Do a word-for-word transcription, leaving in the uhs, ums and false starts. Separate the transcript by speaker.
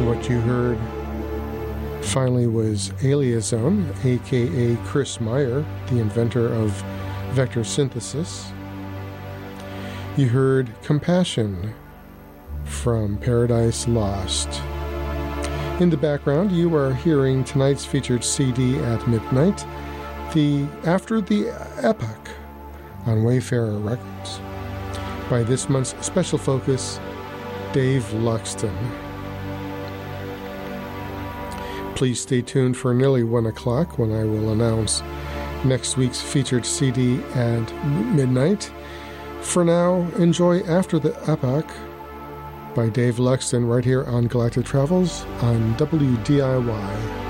Speaker 1: what you heard finally was Aliazone, aka Chris Meyer, the inventor of vector synthesis. You heard Compassion from Paradise Lost. In the background, you are hearing tonight's featured C D at midnight, the After the Epoch on Wayfarer Records, by this month's special focus, Dave Luxton. Please stay tuned for nearly one o'clock when I will announce next week's featured C D at midnight. For now, enjoy After the Epoch by Dave Luxton right here on Galactic Travels on W D I Y.